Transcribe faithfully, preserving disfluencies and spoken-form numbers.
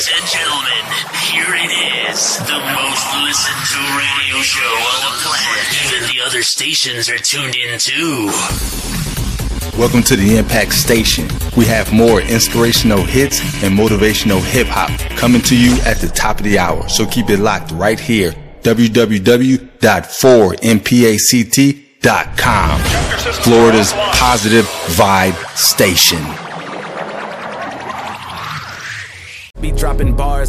and gentlemen, here it is, the most listened to radio show on the planet. Even the other stations are tuned in too. Welcome to the Impact Station. We have more inspirational hits and motivational hip-hop coming to you at the top of the hour. So keep it locked right here. w w w dot four m pact dot com. Florida's positive vibe station. Be dropping bars